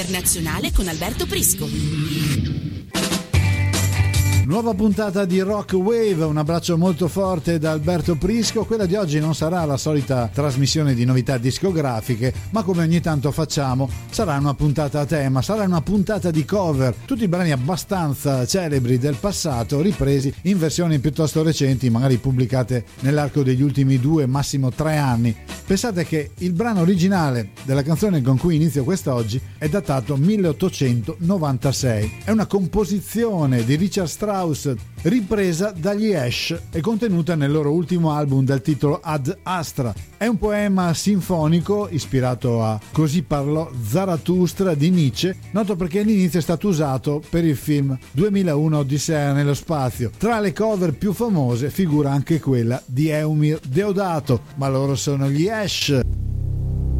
Internazionale con Alberto Prisco. Nuova puntata di Rock Wave, un abbraccio molto forte da Alberto Prisco. Quella di oggi non sarà la solita trasmissione di novità discografiche, ma come ogni tanto facciamo, sarà una puntata a tema, sarà una puntata di cover, tutti i brani abbastanza celebri del passato ripresi in versioni piuttosto recenti, magari pubblicate nell'arco degli ultimi 2, massimo 3 anni. Pensate che il brano originale della canzone con cui inizio quest'oggi è datato 1896. È una composizione di Richard Strauss ripresa dagli Ash e contenuta nel loro ultimo album dal titolo Ad Astra. È un poema sinfonico ispirato a Così parlò Zarathustra di Nietzsche, noto perché all'inizio è stato usato per il film 2001 Odissea nello spazio. Tra le cover più famose figura anche quella di Eumir Deodato, ma loro sono gli Ash.